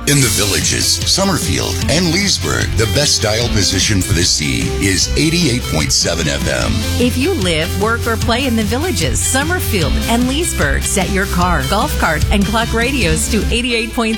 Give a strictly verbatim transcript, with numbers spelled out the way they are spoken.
In the Villages, Summerfield, and Leesburg, the best dial position for the sea is eighty-eight point seven F M. If you live, work, or play in the Villages, Summerfield, and Leesburg, set your car, golf cart, and clock radios to eighty-eight point